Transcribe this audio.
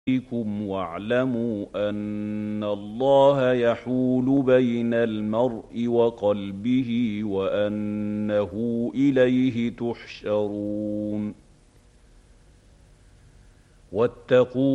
بِكُمْ وَاعْلَمُوا أَنَّ اللَّهَ يَحُولُ بَيْنَ الْمَرْءِ وَقَلْبِهِ وَأَنَّهُ إِلَيْهِ تُحْشَرُونَ